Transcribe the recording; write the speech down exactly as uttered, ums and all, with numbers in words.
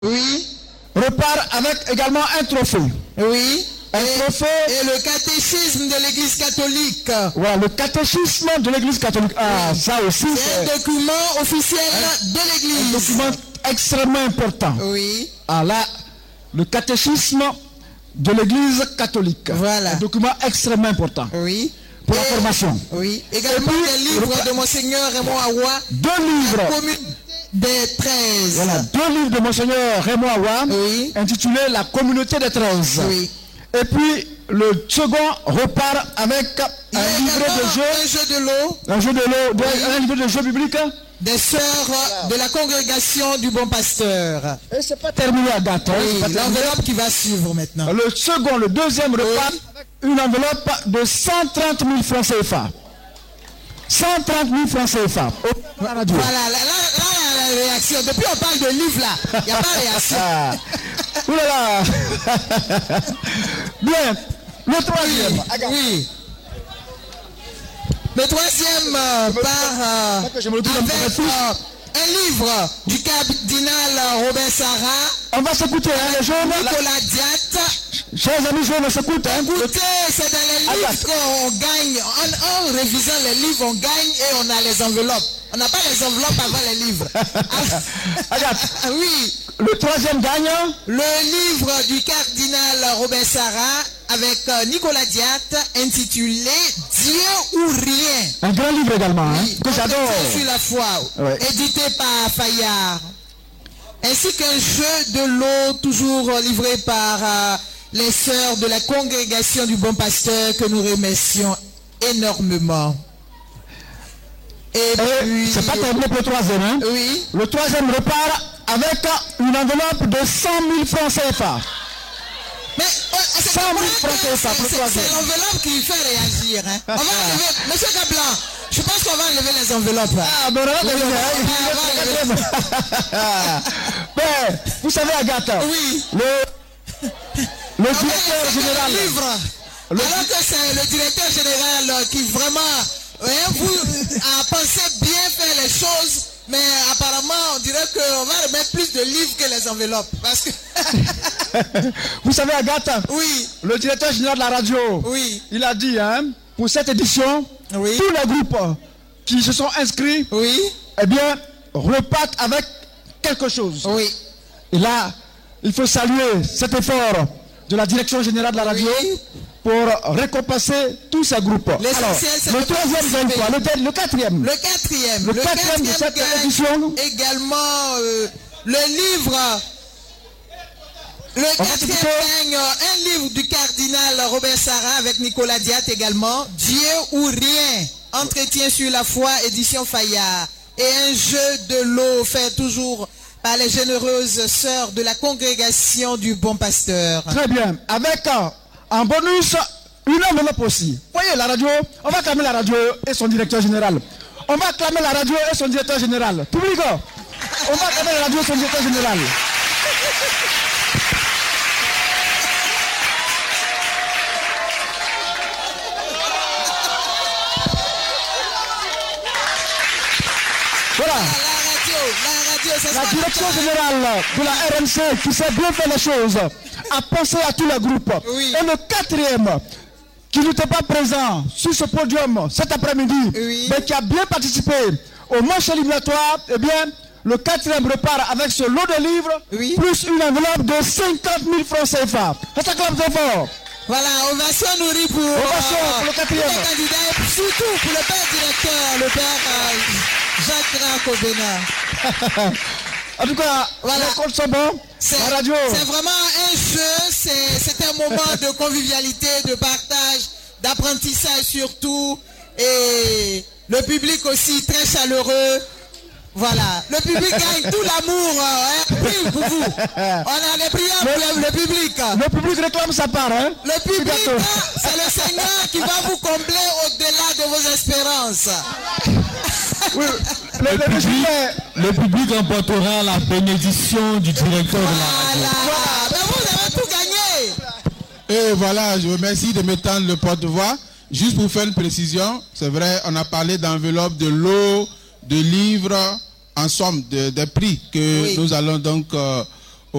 Oui. repart avec également un trophée. Oui. Un et, trophée. Et le catéchisme de l'Église catholique. Voilà, le catéchisme de l'Église catholique. Ah, ça aussi. C'est un document officiel hein, de l'Église. Un document extrêmement important. Oui. Ah là, le catéchisme de l'Église catholique. Voilà. Un document extrêmement important. Oui. Pour et, la formation. Oui. Également puis, des livres le... de Monseigneur Raymond Awa. Deux livres. La communauté des treize. Voilà, deux livres de Monseigneur Raymond Awa. Oui. Intitulés La communauté des treize. Oui. Et puis le second repart avec un livret de jeu. Un jeu de l'eau. Un jeu de l'eau. Oui. Un livre de jeu biblique. Des sœurs voilà. de la congrégation du Bon Pasteur. Et c'est pas terminé à date. Oui, l'enveloppe qui va suivre maintenant. Le second, le deuxième repart oui. avec une enveloppe de cent trente mille francs C F A. cent trente mille francs C F A. Voilà, là, là, là, la réaction. Depuis on parle de livre là, il n'y a pas de réaction. Ah. Ouh là là. Bien. Le troisième. Oui. oui. Le troisième euh, par euh, avec euh, un livre du cardinal Robert Sarah. On va s'écouter, hein, les jeunes. Nicolas Diat. Chers amis jeunes, on s'écoute. Hein. Écoutez, c'est dans les livres qu'on gagne. En, en révisant les livres, on gagne et on a les enveloppes. On n'a pas les enveloppes avant les livres. ah, oui. Le troisième gagnant. Le livre du cardinal Robert Sarah avec euh, Nicolas Diat intitulé Dieu ou rien. Un grand livre également, hein, oui, que j'adore. Sur la foi, ouais. Édité par Fayard. Ainsi qu'un jeu de l'eau toujours livré par euh, les sœurs de la congrégation du Bon Pasteur que nous remercions énormément. Et, Et puis... c'est pas terminé pour le troisième, hein? Oui. Le troisième repart avec une enveloppe de cent mille francs C F A. Mais oh, cent mille francs C F A pour le troisième. C'est l'enveloppe qui fait réagir. Hein. On va enlever, monsieur Gablan, je pense qu'on va enlever les enveloppes. Ah, ben on va enlever. Ben, vous savez, Agathe. Oui. Le, le directeur général. Livre. Le... Alors que c'est le directeur général qui vraiment hein, vous a pensé bien faire les choses. Mais apparemment, on dirait qu'on va remettre plus de livres que les enveloppes. Parce que... Vous savez, Agathe, oui. Le directeur général de la radio, oui. Il a dit, hein, pour cette édition, oui. tous les groupes qui se sont inscrits, oui. eh bien, repartent avec quelque chose. Oui. Et là, il faut saluer cet effort de la direction générale de la radio oui. pour récompenser tous ces groupes. Alors, le troisième gagne quoi? Le, le quatrième. Le quatrième. Le, le quatrième, quatrième de cette édition. Également, euh, le livre. Le quatrième gagne un livre du cardinal Robert Sarah avec Nicolas Diat également. Dieu ou rien. Entretien sur la foi, édition Fayard. Et un jeu de l'eau fait toujours par les généreuses sœurs de la congrégation du Bon Pasteur. Très bien. Avec euh, en bonus, une enveloppe aussi. Voyez la radio, on va acclamer la radio et son directeur général. On va acclamer la radio et son directeur général. Public, on va acclamer la radio et son directeur général. Voilà. La direction générale de la R M C qui sait bien faire les choses a pensé à tous les groupes. Oui. Et le quatrième qui n'était pas présent sur ce podium cet après-midi, oui. mais qui a bien participé au match éliminatoire, eh bien, le quatrième repart avec ce lot de livres, oui. plus une enveloppe de cinquante mille francs C F A. Ça s'acclame très fort. Voilà, ovation nourrie pour, ovation euh, pour le quatrième. Les candidats et surtout pour le père directeur, le père euh, Jacques Cobena. En tout cas, voilà. Les comptes sont bons. La radio. C'est vraiment un jeu, c'est un moment de convivialité, de partage, d'apprentissage surtout. Et le public aussi très chaleureux. Voilà, le public gagne tout l'amour. Hein. Oui, pour vous. On a des prières pour le, le public. Le public réclame sa part. Hein. Le public, c'est le Seigneur qui va vous combler au-delà de vos espérances. Oui, le, le, le, public, le public emportera la bénédiction du directeur voilà, de la radio. Voilà, mais vous avez tout gagné. Et voilà, je vous remercie de m'étendre le porte-voix. Juste pour faire une précision, c'est vrai, on a parlé d'enveloppe, de l'eau, de livres, en somme, de, des prix que oui. nous allons donc euh,